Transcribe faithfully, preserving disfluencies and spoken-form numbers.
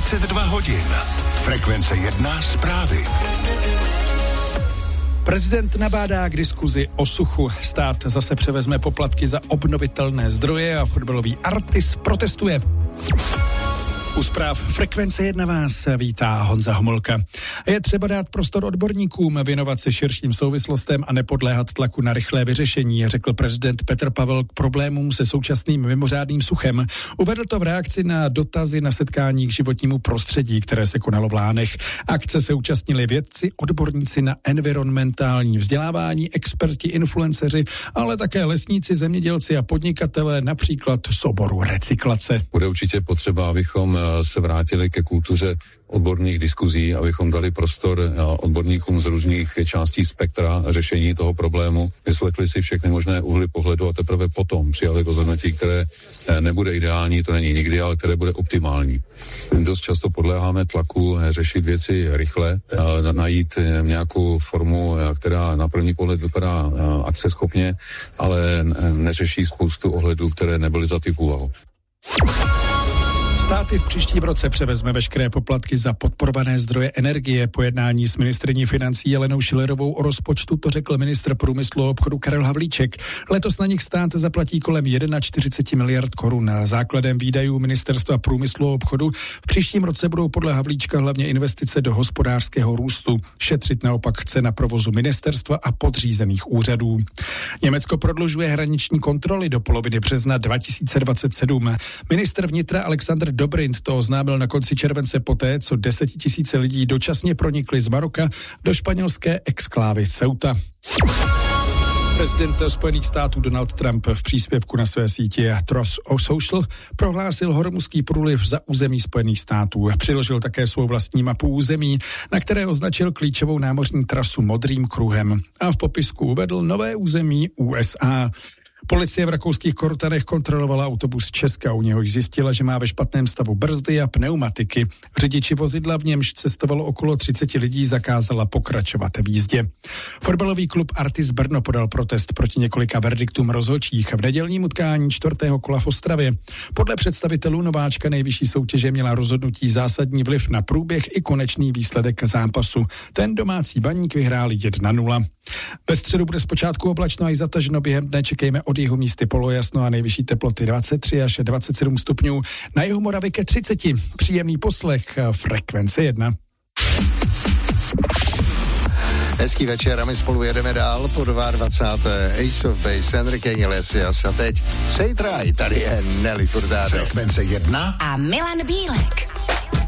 dvacet dva hodin. Frekvence jedna zprávy. Prezident nabádá k diskuzi o suchu. Stát zase převezme poplatky za obnovitelné zdroje a fotbalový Artis protestuje. U zpráv Frekvence jedna vás vítá Honza Homolka. Je třeba dát prostor odborníkům, věnovat se širším souvislostem a nepodléhat tlaku na rychlé vyřešení, řekl prezident Petr Pavel k problémům se současným mimořádným suchem. Uvedl to v reakci na dotazy na setkání k životnímu prostředí, které se konalo v Lánech. Akce se účastnili vědci, odborníci na environmentální vzdělávání, experti, influenceři, ale také lesníci, zemědělci a podnikatelé, například z oboru recyklace. Bude určitě potřeba, abychom se vrátili ke kultuře odborných diskuzí, abychom dali prostor odborníkům z různých částí spektra řešení toho problému, vyslechli si všechny možné úhly pohledu a teprve potom přijali rozhodnutí, které nebude ideální, to není nikdy, ale které bude optimální. Dost často podléháme tlaku řešit věci rychle, najít nějakou formu, která na první pohled vypadá akceschopně, ale neřeší spoustu ohledů, které nebyly za v úvahu. Státy v příštím roce převezme veškeré poplatky za podporované zdroje energie. Po jednání s ministryní financí Jelenou Schillerovou o rozpočtu to řekl ministr průmyslu a obchodu Karel Havlíček. Letos na nich stát zaplatí kolem čtyřicet jedna miliard korun. Základem výdajů ministerstva průmyslu a obchodu v příštím roce budou podle Havlíčka hlavně investice do hospodářského růstu. Šetřit naopak chce na provozu ministerstva a podřízených úřadů. Německo prodlužuje hraniční kontroly do poloviny března dva tisíce dvacet sedm. Ministr vnitra Alexander Dobrindt to oznámil na konci července poté, co desetitisíce lidí dočasně pronikly z Maroka do španělské exklávy Ceuta. Prezident Spojených států Donald Trump v příspěvku na své síti Truth Social prohlásil Hormuzský průliv za území Spojených států. Přiložil také svou vlastní mapu území, na které označil klíčovou námořní trasu modrým kruhem. A v popisku uvedl nové území U S A. Policie v rakouských Kortanech kontrolovala autobus Česka, u něhož zjistila, že má ve špatném stavu brzdy a pneumatiky. Řidiči vozidla, v němž cestovalo okolo třicet lidí, zakázala pokračovat v jízdě. Fotbalový klub Artis Brno podal protest proti několika verdiktům rozhodčích v nedělním utkání čtvrtého kola v Ostravě. Podle představitelů nováčka nejvyšší soutěže měla rozhodnutí zásadní vliv na průběh i konečný výsledek zápasu. Ten domácí Baník vyhrál jedna nula. Ve středu bude zpočátku oblačno a i zataženo, během dne čekejme od jihu místy polojasno a nejvyšší teploty dvacet tři až dvacet sedm stupňů, na jihu Moravy ke třiceti. Příjemný poslech Frekvence jedna. Hezký večer a my spolu jedeme dál po dvacáté druhé Ace of Base, Enrique Iglesias a teď Say Try, tady je Nelly Furtado. Frekvence jedna a Milan Bílek.